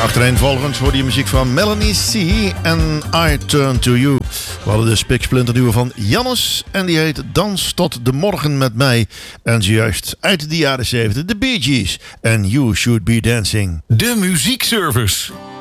Achtereenvolgens hoorde je muziek van Melanie C. en I Turn To You. We hadden de spiksplinternieuwe van Jannes en die heet Dans tot de morgen met mij. En zojuist uit de jaren 70 de Bee Gees en You Should Be Dancing. De muziekservice.